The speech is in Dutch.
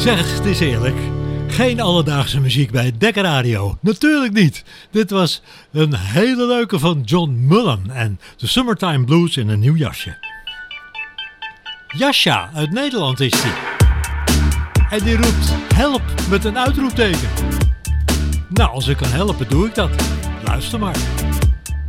Zeg, het is eerlijk. Geen alledaagse muziek bij Dekker Radio. Natuurlijk niet. Dit was een hele leuke van John Mullen en de Summertime Blues in een nieuw jasje. Jascha uit Nederland is hij. En die roept help met een uitroepteken. Nou, als ik kan helpen doe ik dat. Luister maar.